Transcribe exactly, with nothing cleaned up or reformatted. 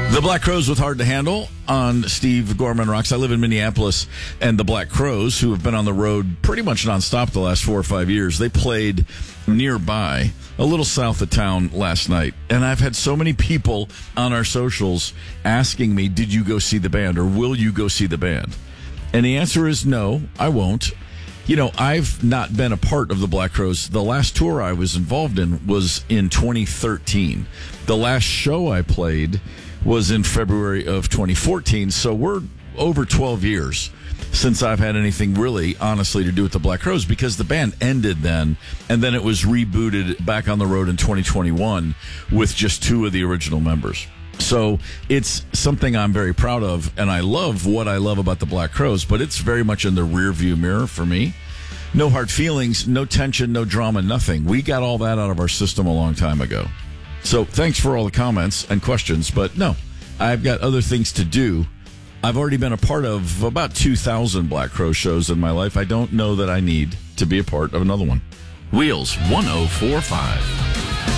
The Black Crowes with Hard to Handle on Steve Gorman Rocks. I live in Minneapolis, and the Black Crowes, who have been on the road pretty much nonstop the last four or five years, they played nearby, a little south of town last night. And I've had so many people on our socials asking me, did you go see the band, or will you go see the band? And the answer is no, I won't. You know, I've not been a part of the Black Crowes. The last tour I was involved in was in twenty thirteen. The last show I played was in February of twenty fourteen. So we're over twelve years since I've had anything really, honestly, to do with the Black Crowes, because the band ended then, and then it was rebooted back on the road in twenty twenty-one with just two of the original members. So it's something I'm very proud of, and I love what I love about the Black Crowes, but it's very much in the rearview mirror for me. No hard feelings, no tension, no drama, nothing. We got all that out of our system a long time ago. So thanks for all the comments and questions, but no, I've got other things to do. I've already been a part of about two thousand Black Crow shows in my life. I don't know that I need to be a part of another one. Wheels one oh four point five.